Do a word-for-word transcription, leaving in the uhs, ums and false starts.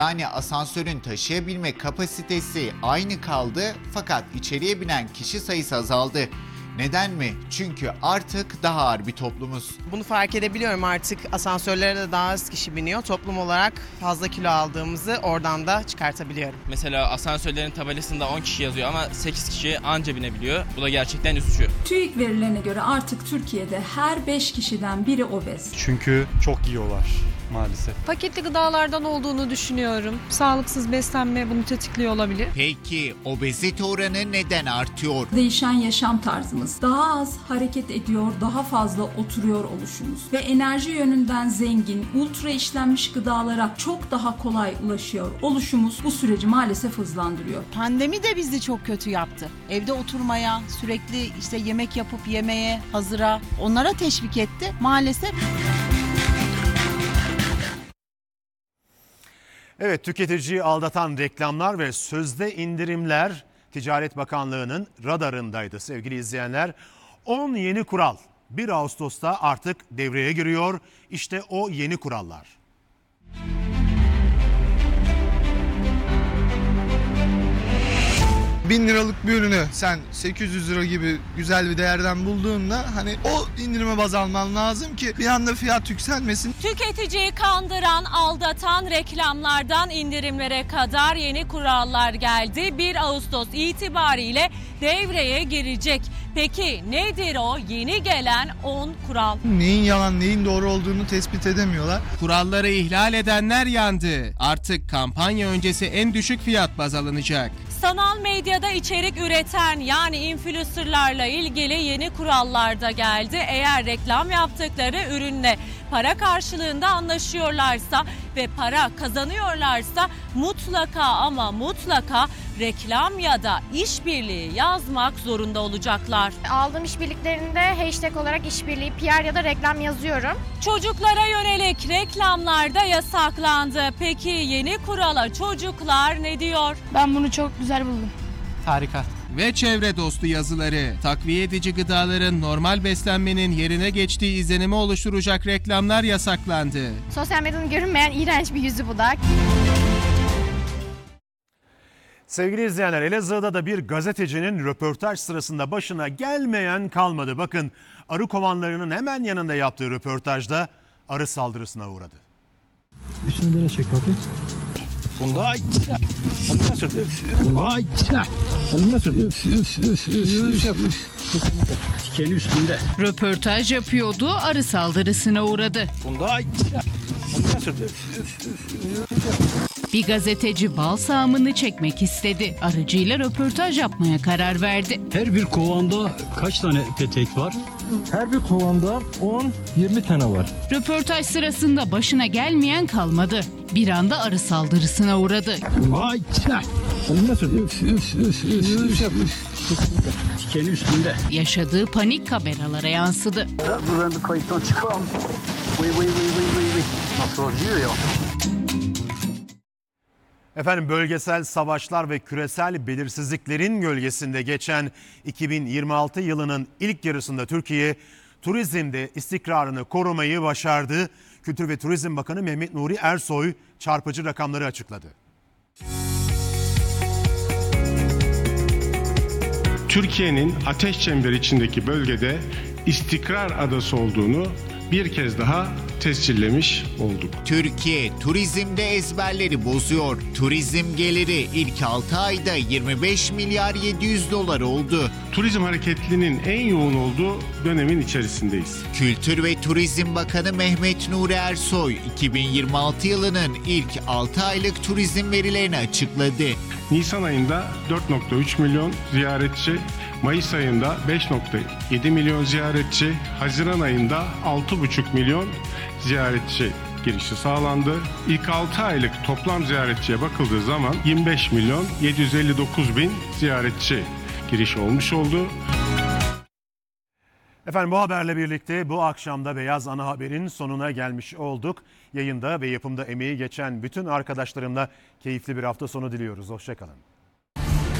Yani asansörün taşıyabilme kapasitesi aynı kaldı fakat içeriye binen kişi sayısı azaldı. Neden mi? Çünkü artık daha ağır bir toplumuz. Bunu fark edebiliyorum, artık asansörlere de daha az kişi biniyor. Toplum olarak fazla kilo aldığımızı oradan da çıkartabiliyorum. Mesela asansörlerin tabelasında on kişi yazıyor ama sekiz kişi anca binebiliyor. Bu da gerçekten üzücü. TÜİK verilerine göre artık Türkiye'de her beş kişiden biri obez. Çünkü çok yiyorlar maalesef. Paketli gıdalardan olduğunu düşünüyorum. Sağlıksız beslenme bunu tetikliyor olabilir. Peki obezite oranı neden artıyor? Değişen yaşam tarzımız, daha az hareket ediyor, daha fazla oturuyor oluşumuz ve enerji yönünden zengin, ultra işlenmiş gıdalara çok daha kolay ulaşıyor oluşumuz bu süreci maalesef hızlandırıyor. Pandemi de bizi çok kötü yaptı. Evde oturmaya, sürekli işte yemek yapıp yemeye, hazıra, onlara teşvik etti maalesef. Evet, tüketiciyi aldatan reklamlar ve sözde indirimler Ticaret Bakanlığı'nın radarındaydı sevgili izleyenler. on yeni kural bir Ağustos'ta artık devreye giriyor. İşte o yeni kurallar. bin liralık bir ürünü sen sekiz yüz lira gibi güzel bir değerden bulduğunda hani o indirime baz alman lazım ki bir anda fiyat yükselmesin. Tüketiciyi kandıran, aldatan reklamlardan indirimlere kadar yeni kurallar geldi. bir Ağustos itibariyle devreye girecek. Peki nedir o yeni gelen on kural? Neyin yalan neyin doğru olduğunu tespit edemiyorlar. Kuralları ihlal edenler yandı. Artık kampanya öncesi en düşük fiyat baz alınacak. Sanal medyada içerik üreten yani influencerlarla ilgili yeni kurallar da geldi. Eğer reklam yaptıkları ürünle para karşılığında anlaşıyorlarsa ve para kazanıyorlarsa mutlaka ama mutlaka reklam ya da işbirliği yazmak zorunda olacaklar. Aldığım işbirliklerinde hashtag olarak işbirliği, P R ya da reklam yazıyorum. Çocuklara yönelik reklamlar da yasaklandı. Peki yeni kurala çocuklar ne diyor? Ben bunu çok güzel buldum. Harika. Ve çevre dostu yazıları, takviye edici gıdaların normal beslenmenin yerine geçtiği izlenimi oluşturacak reklamlar yasaklandı. Sosyal medyanın görünmeyen iğrenç bir yüzü bu da. Sevgili izleyenler, Elazığ'da da bir gazetecinin röportaj sırasında başına gelmeyen kalmadı. Bakın, arı kovanlarının hemen yanında yaptığı röportajda arı saldırısına uğradı. Üstünü çek bakayım. Bunda ay. Nasıl? Ay. Nasıl? Dikeni üstünde. Röportaj yapıyordu, arı saldırısına uğradı. Bunda ay. Nasıl? Bir gazeteci bal sağımını çekmek istedi. Arıcıyla röportaj yapmaya karar verdi. Her bir kovanda kaç tane petek var? Her bir kovanda on yirmi tane var. Röportaj sırasında başına gelmeyen kalmadı. Bir anda arı saldırısına uğradı. Ay. Nasıl? Dikeni üstünde. Yaşadığı panik kameralara yansıdı. Buradan bir kayıttan çıkalım. Vay vay vay vay vay. Nasıl acıyor ya? Efendim, bölgesel savaşlar ve küresel belirsizliklerin gölgesinde geçen iki bin yirmi altı yılının ilk yarısında Türkiye turizmde istikrarını korumayı başardı. Kültür ve Turizm Bakanı Mehmet Nuri Ersoy çarpıcı rakamları açıkladı. Türkiye'nin ateş çemberi içindeki bölgede istikrar adası olduğunu bir kez daha tescillemiş olduk. Türkiye turizmde ezberleri bozuyor. Turizm geliri ilk altı ayda yirmi beş milyar yedi yüz dolar oldu. Turizm hareketliliğinin en yoğun olduğu dönemin içerisindeyiz. Kültür ve Turizm Bakanı Mehmet Nuri Ersoy iki bin yirmi altı yılının ilk altı aylık turizm verilerini açıkladı. Nisan ayında dört nokta üç milyon ziyaretçi, Mayıs ayında beş nokta yedi milyon ziyaretçi, Haziran ayında altı buçuk milyon ziyaretçi girişi sağlandı. İlk altı aylık toplam ziyaretçiye bakıldığı zaman yirmi beş milyon yedi yüz elli dokuz bin ziyaretçi giriş olmuş oldu. Efendim, bu haberle birlikte bu akşamda Beyaz Ana Haber'in sonuna gelmiş olduk. Yayında ve yapımda emeği geçen bütün arkadaşlarımla keyifli bir hafta sonu diliyoruz. Hoşça kalın.